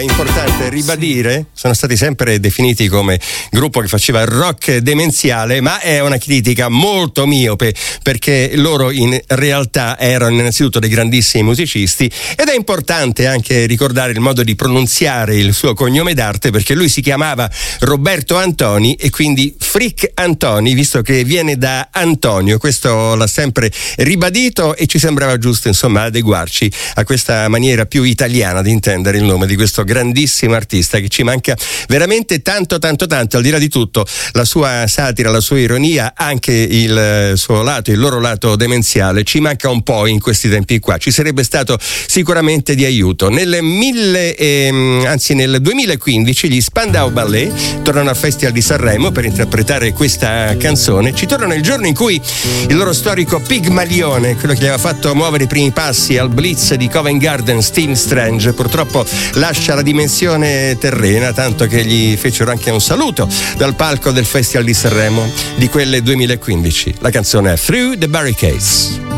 importante ribadire, sono stati sempre definiti come gruppo che faceva rock demenziale, ma è una critica molto miope, perché loro in realtà erano innanzitutto dei grandissimi musicisti, ed è importante anche ricordare il modo di pronunziare il suo cognome d'arte, perché lui si chiamava Roberto Antoni e quindi Frick Antoni, visto che viene da Antonio. Questo l'ha sempre ribadito e ci sembrava giusto, insomma, adeguarci a questa maniera più italiana di intendere il nome di questo grandissimo artista che ci manca veramente tanto, al di là di tutto, la sua satira, la sua ironia, anche il suo lato, il loro lato demenziale ci manca un po' in questi tempi qua. Ci sarebbe stato sicuramente di aiuto. Nel 2015 gli Spandau Ballet tornano al Festival di Sanremo per interpretare questa canzone. Ci tornano il giorno in cui il loro storico Pigmalione, quello che gli aveva fatto muovere i primi passi al Blitz di Covent Garden, Steve Strange, purtroppo lascia la dimensione terrena, tanto che gli fecero anche un saluto dal palco del Festival di Sanremo di quel 2015. La canzone è Through the Barricades.